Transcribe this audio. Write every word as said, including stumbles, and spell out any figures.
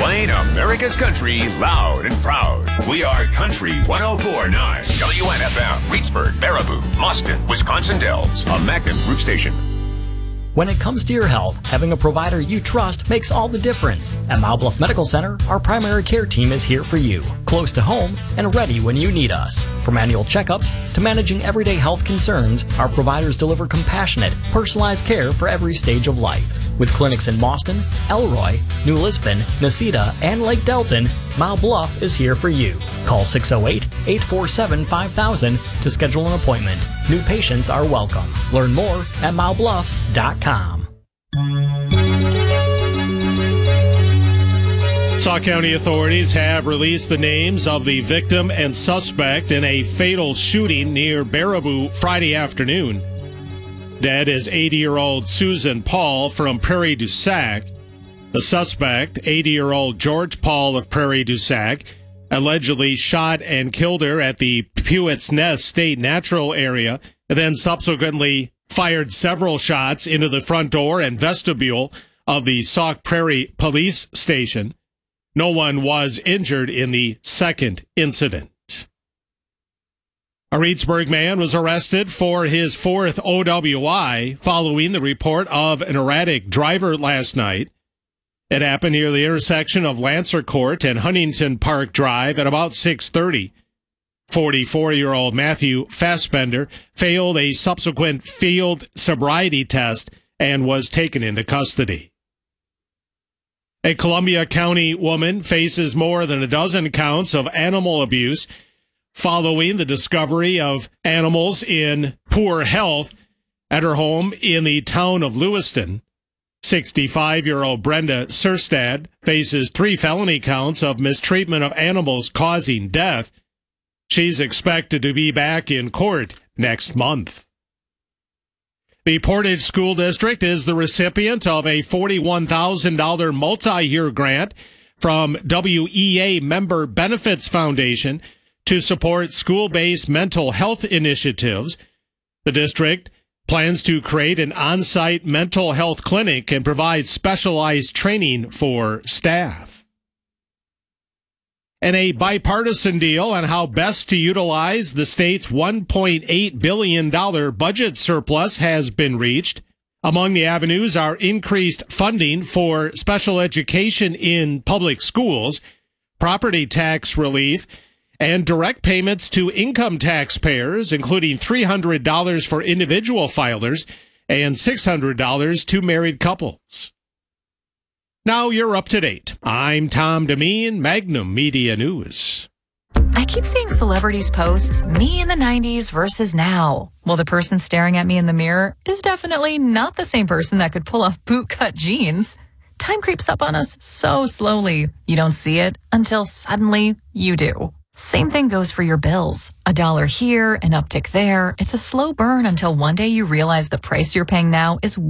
Playing America's country loud and proud. We are Country one oh four point nine. W N F M, Reedsburg, Baraboo, Boston, Wisconsin Dells. A Magnum Group station. When it comes to your health, having a provider you trust makes all the difference. At Mount Bluff Medical Center, our primary care team is here for you, close to home and ready when you need us. From annual checkups to managing everyday health concerns, our providers deliver compassionate, personalized care for every stage of life. With clinics in Boston, Elroy, New Lisbon, Nacita, and Lake Delton, Mount Bluff is here for you. Call six oh eight, eight four seven, five thousand to schedule an appointment. New patients are welcome. Learn more at mount bluff dot com. Sauk County authorities have released the names of the victim and suspect in a fatal shooting near Baraboo Friday afternoon. Dead is eighty-year-old Susan Paul from Prairie du Sac. The suspect, eighty-year-old George Paul of Prairie du Sac, allegedly shot and killed her at the Pewett's Nest State Natural Area, and then subsequently fired several shots into the front door and vestibule of the Sauk Prairie Police Station. No one was injured in the second incident. A Reedsburg man was arrested for his fourth O W I following the report of an erratic driver last night. It happened near the intersection of Lancer Court and Huntington Park Drive at about six thirty. forty-four-year-old Matthew Fassbender failed a subsequent field sobriety test and was taken into custody. A Columbia County woman faces more than a dozen counts of animal abuse following the discovery of animals in poor health at her home in the town of Lewiston. sixty-five-year-old Brenda Serstad faces three felony counts of mistreatment of animals causing death. She's expected to be back in court next month. The Portage School District is the recipient of a forty-one thousand dollars multi-year grant from W E A Member Benefits Foundation to support school-based mental health initiatives. The district plans to create an on-site mental health clinic and provide specialized training for staff. And a bipartisan deal on how best to utilize the state's one point eight billion dollars budget surplus has been reached. Among the avenues are increased funding for special education in public schools, property tax relief, and direct payments to income taxpayers, including three hundred dollars for individual filers and six hundred dollars to married couples. Now you're up to date. I'm Tom Demeen, Magnum Media News. I keep seeing celebrities post me in the nineties versus now. Well, the person staring at me in the mirror is definitely not the same person that could pull off bootcut jeans. Time creeps up on us so slowly. You don't see it until suddenly you do. Same thing goes for your bills. A dollar here, an uptick there. It's a slow burn until one day you realize the price you're paying now is